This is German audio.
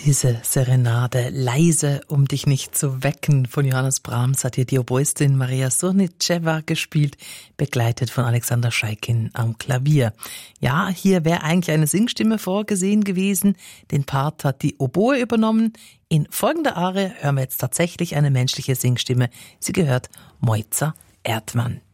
Diese Serenade "Leise, um dich nicht zu wecken" von Johannes Brahms hat hier die Oboistin Maria Surnitschewa gespielt, begleitet von Alexander Scheikin am Klavier. Ja, hier wäre eigentlich eine Singstimme vorgesehen gewesen. Den Part hat die Oboe übernommen. In folgender Arie hören wir jetzt tatsächlich eine menschliche Singstimme. Sie gehört Mojca Erdmann.